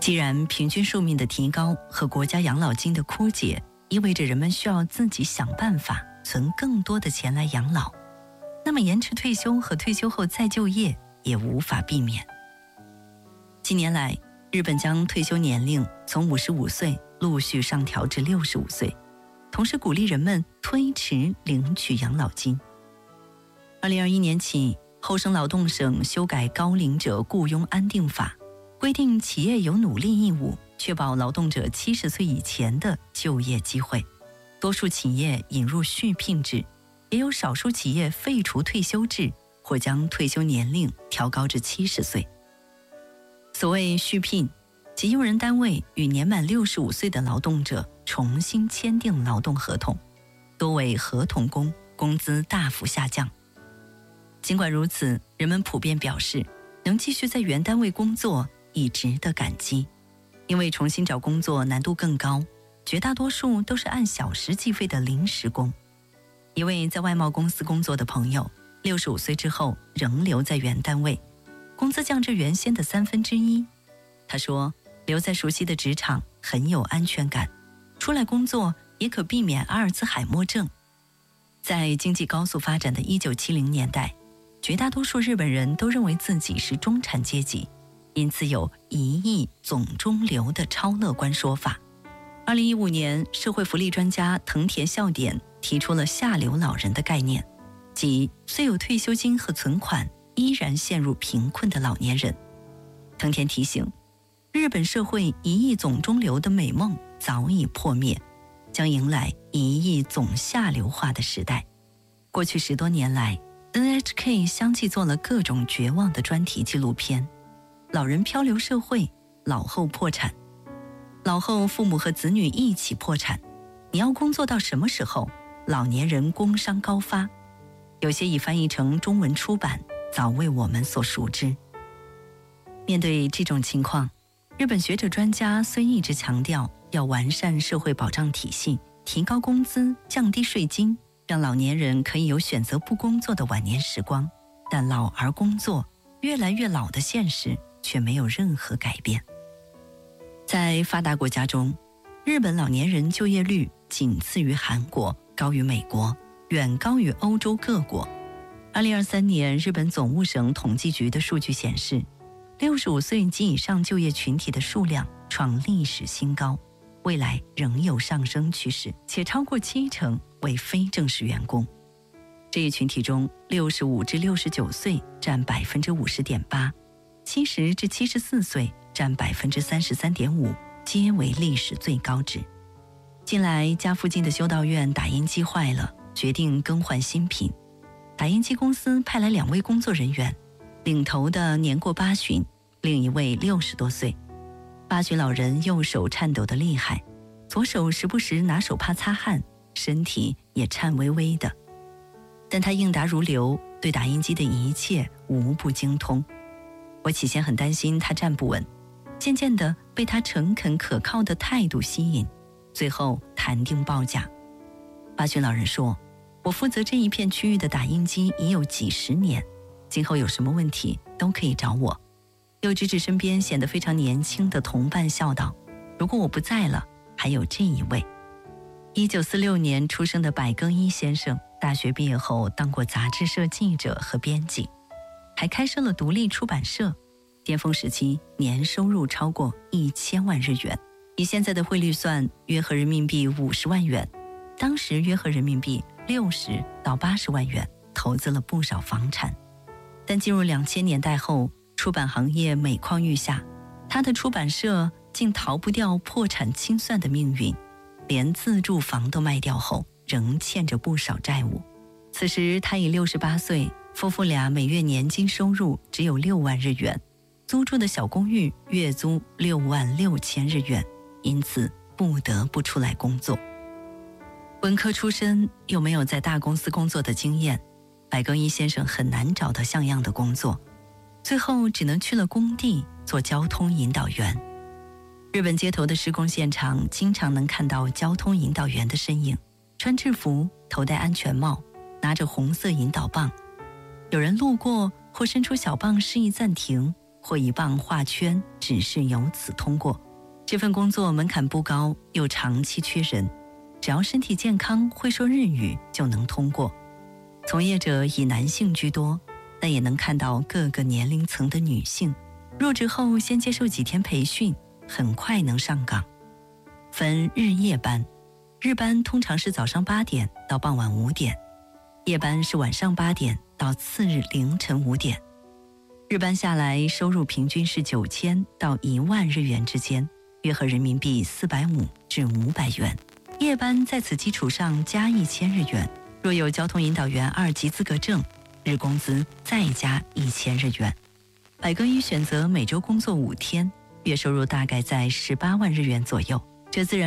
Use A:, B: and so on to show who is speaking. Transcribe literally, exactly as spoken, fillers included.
A: 既然平均寿命的提高和国家养老金的枯竭意味着人们需要自己想办法存更多的钱来养老，那么延迟退休和退休后再就业也无法避免。近年来，日本将退休年龄从五十五岁陆续上调至六十五岁，同时鼓励人们推迟领取养老金。二零二一年起，后生劳动省修改高龄者雇佣安定法，规定企业有努力义务确保劳动者七十岁以前的就业机会。多数企业引入续聘制，也有少数企业废除退休制，或将退休年龄调高至七十岁。所谓续聘，即用人单位与年满六十五岁的劳动者重新签订劳动合同，多为合同工，工资大幅下降。尽管如此，人们普遍表示，能继续在原单位工作已值得感激，因为重新找工作难度更高，绝大多数都是按小时计费的临时工。一位在外贸公司工作的朋友，六十五岁之后仍留在原单位，工资降至原先的三分之一。他说，留在熟悉的职场很有安全感，出来工作也可避免阿尔兹海默症。在经济高速发展的一九七零年代，绝大多数日本人都认为自己是中产阶级，因此有一亿总中流的超乐观说法。二零一五年，社会福利专家藤田孝典提出了下流老人的概念，即虽有退休金和存款，依然陷入贫困的老年人。藤田提醒，日本社会一亿总中流的美梦早已破灭，将迎来一亿总下流化的时代。过去十多年来， N H K 相继做了各种绝望的专题纪录片，老人漂流社会，老后破产，老后父母和子女一起破产，你要工作到什么时候？老年人工伤高发，有些已翻译成中文出版，早为我们所熟知。面对这种情况，日本学者专家虽一直强调要完善社会保障体系，提高工资，降低税金，让老年人可以有选择不工作的晚年时光，但老而工作，越来越老的现实却没有任何改变。在发达国家中，日本老年人就业率仅次于韩国，高于美国，远高于欧洲各国。二零二三年，日本总务省统计局的数据显示，六十五岁及以上就业群体的数量创历史新高，未来仍有上升趋势，且超过七成为非正式员工。这一群体中，六十五至六十九岁占百分之五十点八，七十至七十四岁占百分之三十三点五，皆为历史最高值。近来，家附近的修道院打印机坏了，决定更换新品。打印机公司派来两位工作人员，领头的年过八旬，另一位六十多岁。八旬老人右手颤抖得厉害，左手时不时拿手帕擦汗，身体也颤巍巍的。但他应答如流，对打印机的一切无不精通。我起先很担心他站不稳，渐渐地被他诚恳可靠的态度吸引，最后谈定报价。八旬老人说，我负责这一片区域的打印机已有几十年，今后有什么问题都可以找我。又指指身边显得非常年轻的同伴笑道，如果我不在了，还有这一位。一九四六年出生的百耕一先生，大学毕业后当过杂志社记者和编辑，还开设了独立出版社，巅峰时期年收入超过一千万日元，以现在的汇率算，约合人民币五十万元，当时约合人民币六十到八十万元，投资了不少房产。但进入两千年代后，出版行业每况愈下，他的出版社竟逃不掉破产清算的命运，连自住房都卖掉后，仍欠着不少债务。此时他已六十八岁，夫妇俩每月年金收入只有六万日元，租住的小公寓月租六万六千日元，因此不得不出来工作。文科出身又没有在大公司工作的经验，百耕一先生很难找到像样的工作，最后只能去了工地做交通引导员。日本街头的施工现场经常能看到交通引导员的身影，穿制服，头戴安全帽，拿着红色引导棒。有人路过或伸出小棒示意暂停， 或一棒画圈，只是由此通过。这份工作门槛不高，又长期缺人，只要身体健康，会说日语就能通过。从业者以男性居多，但也能看到各个年龄层的女性。入职后先接受几天培训，很快能上岗。分日夜班，日班通常是早上八点到傍晚五点，夜班是晚上八点到次日凌晨五点。日班下来收入平均是九千到一万日元之间，约合人民币四百五至五百元。夜班在此基础上加一千日元，若有交通引导员二级资格证，日工资再加一千日元。百歌一选择每周工作五天，月收入大概在十八万日元左右，这自然